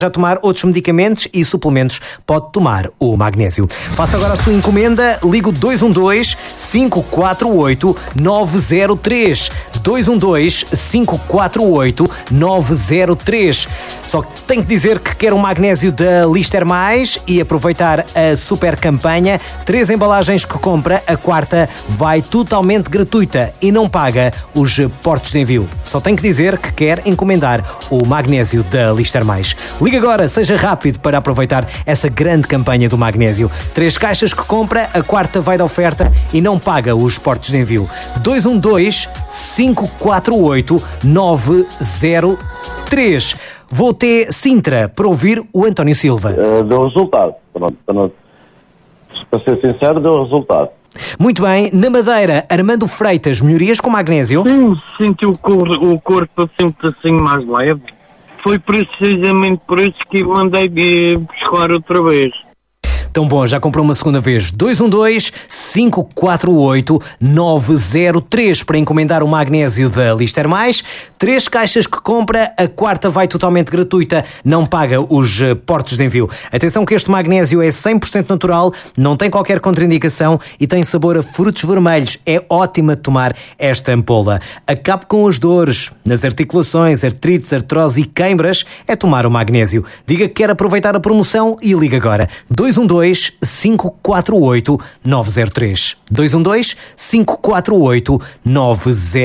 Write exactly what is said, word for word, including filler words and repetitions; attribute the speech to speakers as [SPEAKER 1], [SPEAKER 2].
[SPEAKER 1] Já tomar outros medicamentos e suplementos, pode tomar o magnésio. Faça agora a sua encomenda, ligue o dois um dois, cinco quatro oito, nove zero três. dois um dois, cinco quatro oito, nove zero três. Só que tem que dizer que quer um magnésio da Lister Mais e aproveitar a super campanha. Três embalagens que compra, a quarta vai totalmente gratuita e não paga os portos de envio. Só tem que dizer que quer encomendar o magnésio da Lister Mais. Ligue agora, seja rápido para aproveitar essa grande campanha do magnésio. Três caixas que compra, a quarta vai de oferta e não paga os portos de envio. dois um dois, cinco quatro oito, nove zero três. Vou até Sintra para ouvir o António Silva.
[SPEAKER 2] Uh, deu resultado. Pronto, pronto. Para ser sincero, deu resultado.
[SPEAKER 1] Muito bem. Na Madeira, Armando Freitas, melhorias com magnésio?
[SPEAKER 3] Sim, senti o corpo, o corpo sempre assim mais leve. Foi precisamente por isso que mandei de buscar outra vez.
[SPEAKER 1] Tão bom, já comprou uma segunda vez. dois um dois, cinco quatro oito, nove zero três para encomendar o magnésio da Lister Mais. Três caixas que compra, a quarta vai totalmente gratuita, não paga os portos de envio. Atenção que este magnésio é cem por cento natural, não tem qualquer contraindicação e tem sabor a frutos vermelhos. É ótima de tomar esta ampola. Acabe com as dores nas articulações, artrites, artrose e queimbras, é tomar o magnésio. Diga que quer aproveitar a promoção e liga agora. dois um dois, cinco quatro oito, nove zero três. dois um dois, cinco quatro oito, nove zero três.